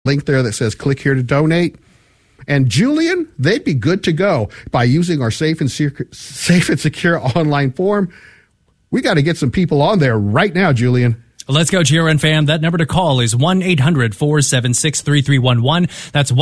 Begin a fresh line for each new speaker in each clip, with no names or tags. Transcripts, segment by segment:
link there that says click here to donate. And Julian, they'd be good to go by using our safe and secure online form. We got to get some people on there right now, Julian.
Let's go, GRN fam. That number to call is 1-800-476-3311. That's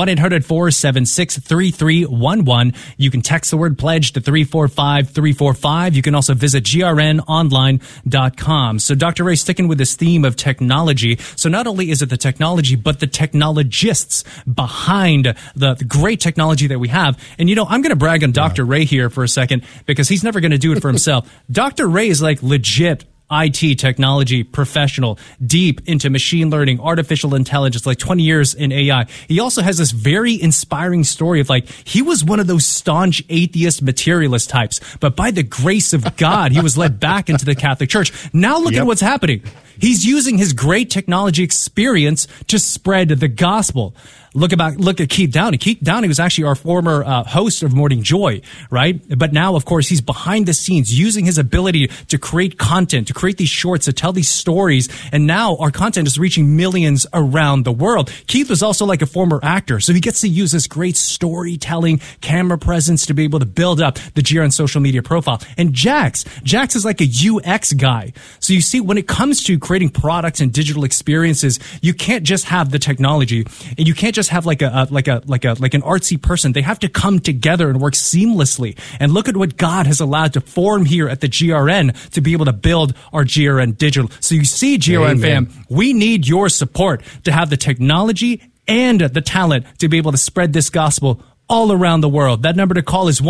1-800-476-3311. You can text the word pledge to 345-345. You can also visit grnonline.com. So Dr. Ray, sticking with this theme of technology. So not only is it the technology, but the technologists behind the great technology that we have. And, I'm going to brag on Dr. Ray here for a second because he's never going to do it for himself. Dr. Ray is like legit IT technology professional, deep into machine learning, artificial intelligence, like 20 years in AI. He also has this very inspiring story of he was one of those staunch atheist materialist types, but by the grace of God, he was led back into the Catholic Church. Now look at what's happening. He's using his great technology experience to spread the gospel. Look at Keith Downey. Keith Downey was actually our former host of Morning Joy, right? But now, of course, he's behind the scenes using his ability to create content, to create these shorts, to tell these stories. And now our content is reaching millions around the world. Keith was also like a former actor, so he gets to use this great storytelling, camera presence to be able to build up the GRN social media profile. And Jax is like a UX guy. So you see, when it comes to creating products and digital experiences, you can't just have the technology, and you can't just have like an artsy person. They have to come together and work seamlessly. And look at what God has allowed to form here at the GRN to be able to build our GRN digital. So you see, GRN fam, we need your support to have the technology and the talent to be able to spread this gospel all around the world. That number to call is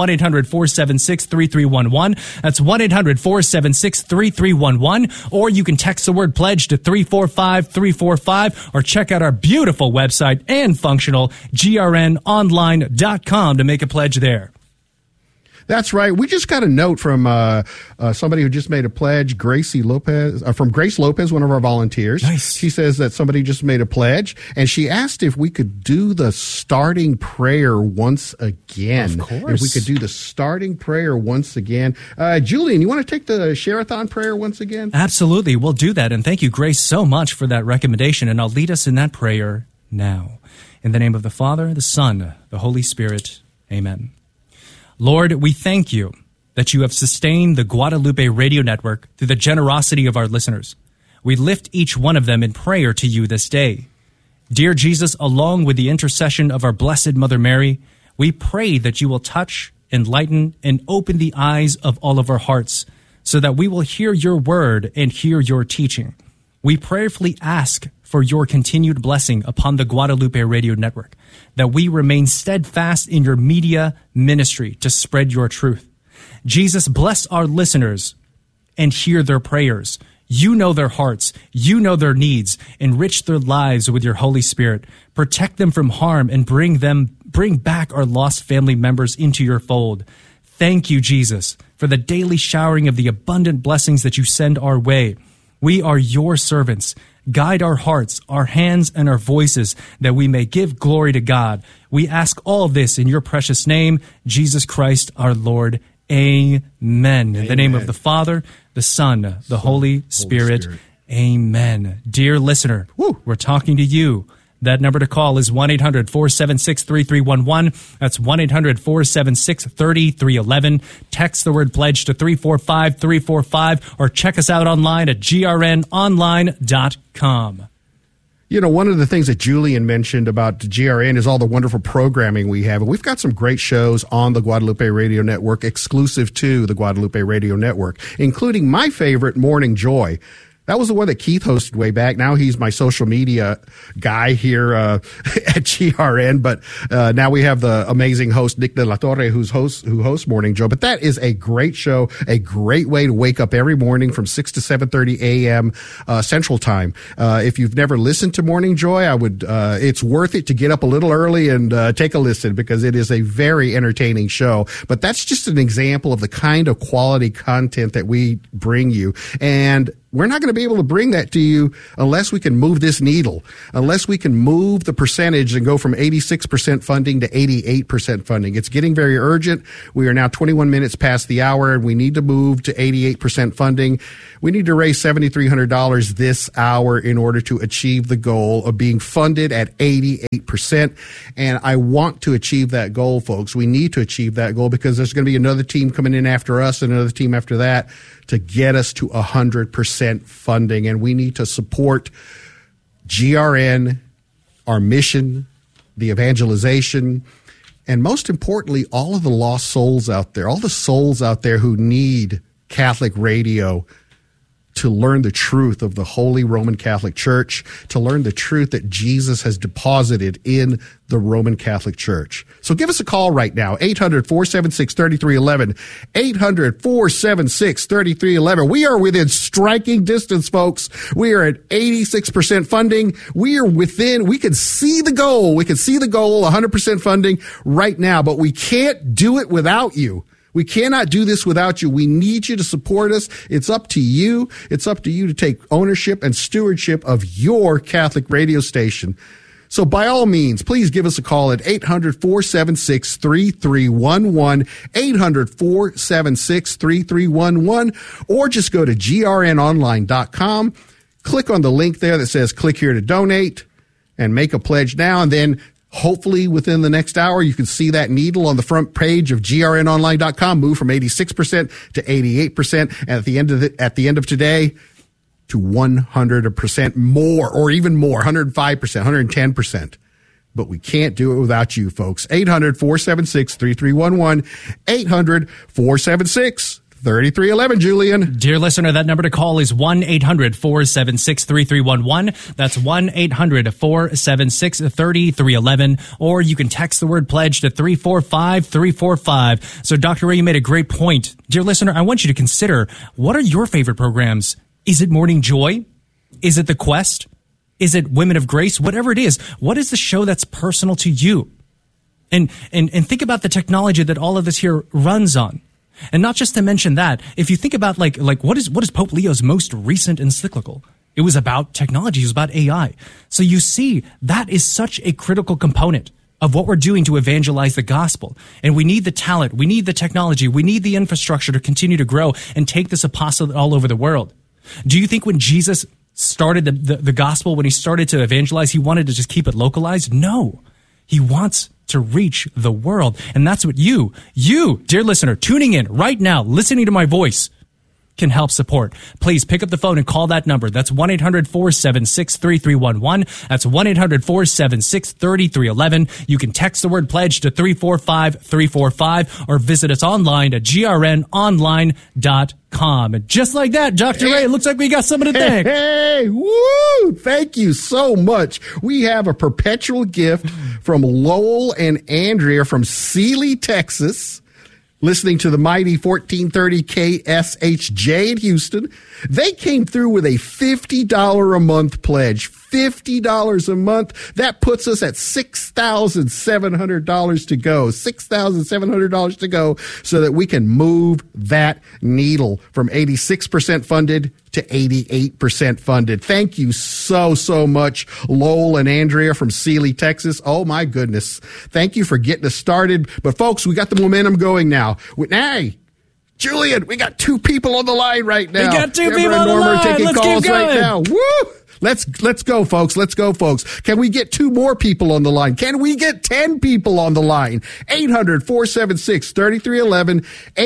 1-800-476-3311. That's 1-800-476-3311. Or you can text the word pledge to 345-345 or check out our beautiful website and functional grnonline.com to make a pledge there.
That's right. We just got a note from somebody who just made a pledge, Gracie Lopez, from Grace Lopez, one of our volunteers.
Nice.
She says that somebody just made a pledge, and she asked if we could do the starting prayer once again.
Of course.
If we could do the starting prayer once again. Julian, you want to take the share-a-thon prayer once again?
Absolutely. We'll do that. And thank you, Grace, so much for that recommendation. And I'll lead us in that prayer now. In the name of the Father, the Son, the Holy Spirit. Amen. Lord, we thank you that you have sustained the Guadalupe Radio Network through the generosity of our listeners. We lift each one of them in prayer to you this day. Dear Jesus, along with the intercession of our Blessed Mother Mary, we pray that you will touch, enlighten, and open the eyes of all of our hearts so that we will hear your word and hear your teaching. We prayerfully ask for your continued blessing upon the Guadalupe Radio Network, that we remain steadfast in your media ministry to spread your truth. Jesus, bless our listeners and hear their prayers. You know their hearts. You know their needs. Enrich their lives with your Holy Spirit. Protect them from harm and bring back our lost family members into your fold. Thank you, Jesus, for the daily showering of the abundant blessings that you send our way. We are your servants. Guide our hearts, our hands, and our voices, that we may give glory to God. We ask all of this in your precious name, Jesus Christ, our Lord. Amen. In the name of the Father, the Son, the Holy Spirit. Amen. Dear listener, we're talking to you. That number to call is 1-800-476-3311. That's 1-800-476-3311. Text the word pledge to 345-345 or check us out online at grnonline.com.
You know, one of the things that Julian mentioned about GRN is all the wonderful programming we have. And we've got some great shows on the Guadalupe Radio Network exclusive to the Guadalupe Radio Network, including my favorite, Morning Joy. That was the one that Keith hosted way back. Now he's my social media guy here at GRN. But now we have the amazing host, Nick De La Torre, who hosts Morning Joy. But that is a great show, a great way to wake up every morning from 6 to 7:30 a.m. Central Time. If you've never listened to Morning Joy, I would. It's worth it to get up a little early and take a listen, because it is a very entertaining show. But that's just an example of the kind of quality content that we bring you. And we're not going to be able to bring that to you unless we can move this needle, unless we can move the percentage and go from 86% funding to 88% funding. It's getting very urgent. We are now 21 minutes past the hour, and we need to move to 88% funding. We need to raise $7,300 this hour in order to achieve the goal of being funded at 88%. And I want to achieve that goal, folks. We need to achieve that goal because there's going to be another team coming in after us and another team after that to get us to 100% funding. And we need to support GRN, our mission, the evangelization, and most importantly, all of the lost souls out there, all the souls out there who need Catholic radio to learn the truth of the Holy Roman Catholic Church, to learn the truth that Jesus has deposited in the Roman Catholic Church. So give us a call right now, 800-476-3311, 800-476-3311. We are within striking distance, folks. We are at 86% funding. We can see the goal. We can see the goal, 100% funding right now, but we can't do it without you. We cannot do this without you. We need you to support us. It's up to you. It's up to you to take ownership and stewardship of your Catholic radio station. So by all means, please give us a call at 800-476-3311, 800-476-3311, or just go to grnonline.com, click on the link there that says click here to donate, and make a pledge now, and then hopefully within the next hour, you can see that needle on the front page of grnonline.com move from 86% to 88%. And at the end of today, to 100% more, or even more, 105%, 110%. But we can't do it without you, folks. 800-476-3311, 800-476-3311, Julian.
Dear listener, that number to call is 1-800-476-3311. That's 1-800-476-3311. Or you can text the word pledge to 345-345. So, Dr. Ray, you made a great point. Dear listener, I want you to consider, what are your favorite programs? Is it Morning Joy? Is it The Quest? Is it Women of Grace? Whatever it is, what is the show that's personal to you? And think about the technology that all of this here runs on. And not just to mention that, if you think about like what is Pope Leo's most recent encyclical? It was about technology. It was about AI. So you see, that is such a critical component of what we're doing to evangelize the gospel. And we need the talent. We need the technology. We need the infrastructure to continue to grow and take this apostolate all over the world. Do you think when Jesus started the gospel, when he started to evangelize, he wanted to just keep it localized? No. He wants to reach the world. And that's what you, dear listener, tuning in right now, listening to my voice, can help support. Please pick up the phone and call that number. That's 1-800-476-3311. That's 1-800-476-3311. You can text the word pledge to 345-345 or visit us online at grnonline.com. And just like that, Dr. Ray, it looks like we got someone to thank.
Hey, woo! Thank you so much. We have a perpetual gift from Lowell and Andrea from Sealy, Texas, listening to the mighty 1430 KSHJ in Houston. They came through with a $50 a month pledge. $50 a month. That puts us at $6,700 to go. $6,700 to go so that we can move that needle from 86% funded to 88% funded. Thank you so much, Lowell and Andrea from Sealy, Texas. Oh, my goodness. Thank you for getting us started. But, folks, we got the momentum going now. Hey, Julian, we got two people on the line right now.
We got two people on the line.
Taking
Let's
calls
keep going.
right now. Woo! Let's go, folks. Let's go, folks. Can we get two more people on the line? Can we get 10 people on the line? 800-476-3311,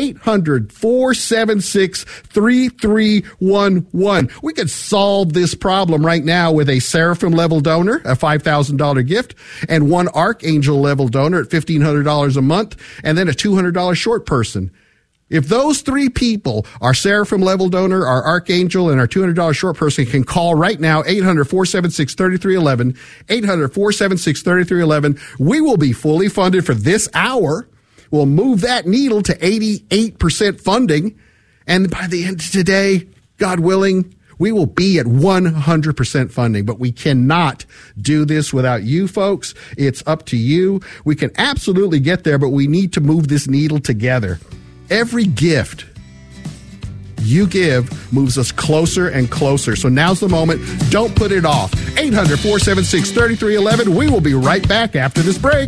800-476-3311. We could solve this problem right now with a Seraphim level donor, a $5,000 gift, and one Archangel level donor at $1,500 a month, and then a $200 short person. If those three people, our Seraphim level donor, our Archangel, and our $200 short person, can call right now, 800-476-3311, 800-476-3311, we will be fully funded for this hour. We'll move that needle to 88% funding. And by the end of today, God willing, we will be at 100% funding. But we cannot do this without you, folks. It's up to you. We can absolutely get there, but we need to move this needle together. Every gift you give moves us closer and closer. So now's the moment. Don't put it off. 800-476-3311. We will be right back after this break.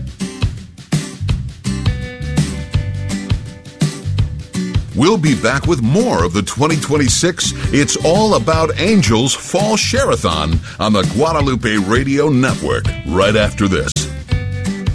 We'll be back with more of the 2026 It's All About Angels Fall Share-a-thon on the Guadalupe Radio Network right after this.